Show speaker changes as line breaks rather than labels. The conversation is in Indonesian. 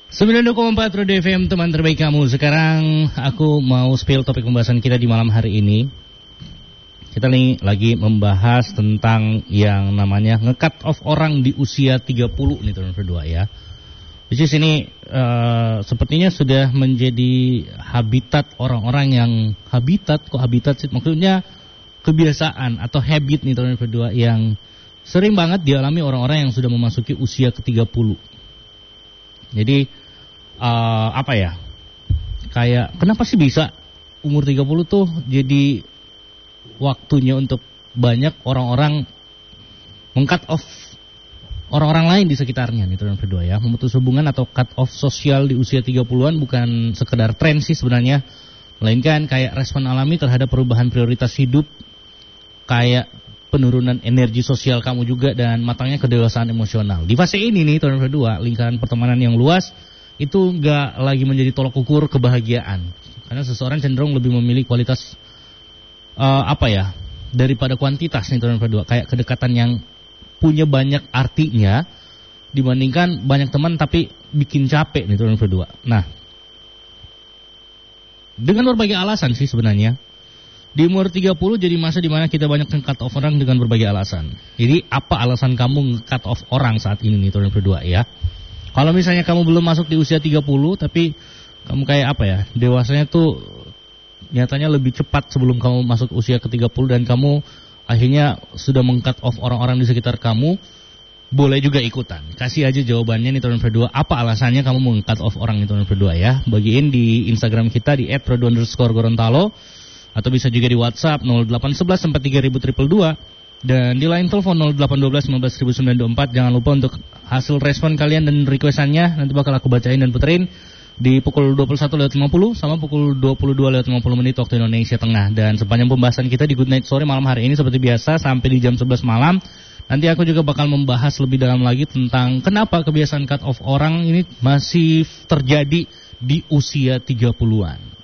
92,4 Radio FM, teman terbaik kamu. Sekarang aku mau spill topik pembahasan kita di malam hari ini. Kita nih lagi membahas tentang yang namanya nge-cut off orang di usia 30 nih teman berdua ya. Di sini sepertinya sudah menjadi habitat orang-orang yang habitat sih, maksudnya kebiasaan atau habit nih teman berdua yang sering banget dialami orang-orang yang sudah memasuki usia ke-30. Jadi kayak kenapa sih bisa umur 30 tuh jadi waktunya untuk banyak orang-orang meng-cut off orang-orang lain di sekitarnya nih teman berdua ya. Memutus hubungan atau cut off sosial di usia 30-an bukan sekedar tren sih sebenarnya, melainkan kayak respon alami terhadap perubahan prioritas hidup, kayak penurunan energi sosial kamu juga, dan matangnya kedewasaan emosional. Di fase ini nih teman berdua, lingkaran pertemanan yang luas itu nggak lagi menjadi tolok ukur kebahagiaan, karena seseorang cenderung lebih memilih kualitas daripada kuantitas nih teman berdua. Kayak kedekatan yang punya banyak artinya dibandingkan banyak teman tapi bikin capek nih teman berdua. Nah, dengan berbagai alasan sih sebenarnya di umur 30 jadi masa dimana kita banyak nge-cut off orang dengan berbagai alasan. Jadi apa alasan kamu nge-cut off orang saat ini nih teman berdua ya? Kalau misalnya kamu belum masuk di usia 30 tapi kamu kayak dewasanya tuh nyatanya lebih cepat sebelum kamu masuk usia ke-30 dan kamu akhirnya sudah meng-cut off orang-orang di sekitar kamu, boleh juga ikutan. Kasih aja jawabannya nih teman berdua, apa alasannya kamu meng-cut off orang nih teman berdua ya. Bagiin di Instagram kita di @prodo_gorontalo atau bisa juga di WhatsApp 0811 43222. Dan di line telepon 0812 15924. Jangan lupa untuk hasil respon kalian dan requestannya nanti bakal aku bacain dan puterin di pukul 21.50 sama pukul 22.50 waktu Indonesia Tengah. Dan sepanjang pembahasan kita di Good Night Story malam hari ini seperti biasa sampai di jam 11 malam, nanti aku juga bakal membahas lebih dalam lagi tentang kenapa kebiasaan cut off orang ini masih terjadi di usia 30-an.